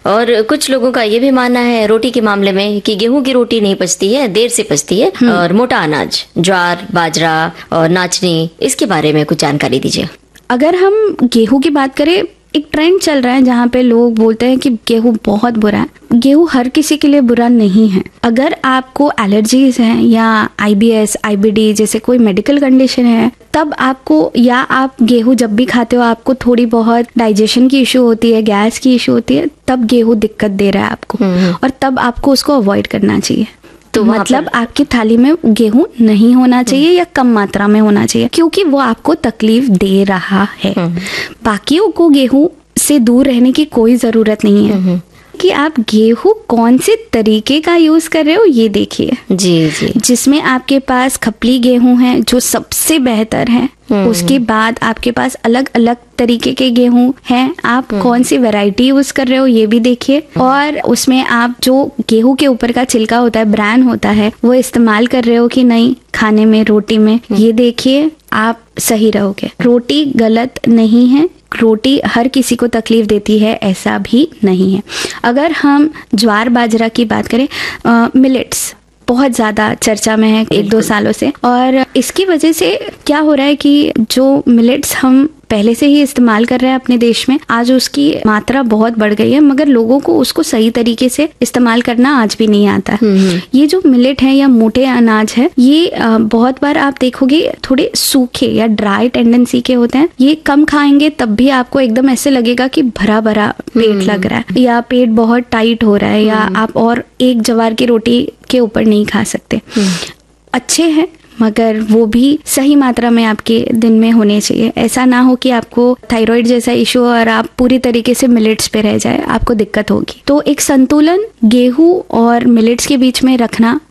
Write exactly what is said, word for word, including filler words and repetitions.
और कुछ लोगों का ये भी मानना है रोटी के मामले में कि गेहूं की रोटी नहीं पचती है, देर से पचती है। और मोटा अनाज ज्वार, बाजरा और नाचनी, इसके बारे में कुछ जानकारी दीजिए। अगर हम गेहूं की बात करें, एक ट्रेंड चल रहा है जहाँ पे लोग बोलते हैं कि गेहूं बहुत बुरा है। गेहूं हर किसी के लिए बुरा नहीं है। अगर आपको एलर्जीज हैं या आईबीएस, आईबीडी जैसे कोई मेडिकल कंडीशन है, तब आपको, या आप गेहूं जब भी खाते हो आपको थोड़ी बहुत डाइजेशन की इशू होती है, गैस की इशू होती है, तब गेहूं दिक्कत दे रहा है आपको, और तब आपको उसको अवॉइड करना चाहिए। तो मतलब आपकी थाली में गेहूं नहीं होना चाहिए या कम मात्रा में होना चाहिए, क्योंकि वो आपको तकलीफ दे रहा है। बाकियों को गेहूं से दूर रहने की कोई जरूरत नहीं है कि आप गेहूं कौन से तरीके का यूज कर रहे हो ये देखिए। जी जी। जिसमें आपके पास खपली गेहूं है जो सबसे बेहतर है, उसके बाद आपके पास अलग अलग तरीके के गेहूं हैं, आप कौन सी वैरायटी यूज कर रहे हो ये भी देखिए। और उसमें आप जो गेहूं के ऊपर का छिलका होता है, ब्रान होता है, वो इस्तेमाल कर रहे हो कि नहीं खाने में, रोटी में, ये देखिए, आप सही रहोगे। रोटी गलत नहीं है, रोटी हर किसी को तकलीफ देती है ऐसा भी नहीं है। अगर हम ज्वार बाजरा की बात करें, मिलेट्स बहुत ज़्यादा चर्चा में है एक दो सालों से, और इसकी वजह से क्या हो रहा है कि जो मिलेट्स हम पहले से ही इस्तेमाल कर रहे हैं अपने देश में, आज उसकी मात्रा बहुत बढ़ गई है, मगर लोगों को उसको सही तरीके से इस्तेमाल करना आज भी नहीं आता है। ये जो मिलेट है या मोटे अनाज है, ये बहुत बार आप देखोगे थोड़े सूखे या ड्राई टेंडेंसी के होते हैं। ये कम खाएंगे तब भी आपको एकदम ऐसे लगेगा कि भरा भरा पेट लग रहा है, या पेट बहुत टाइट हो रहा है, या आप और एक ज्वार की रोटी के ऊपर नहीं खा सकते। अच्छे हैं, मगर वो भी सही मात्रा में आपके दिन में होने चाहिए। ऐसा ना हो कि आपको थायराइड जैसा इशू और आप पूरी तरीके से मिलेट्स पे रह जाए, आपको दिक्कत होगी। तो एक संतुलन गेहूं और मिलेट्स के बीच में रखना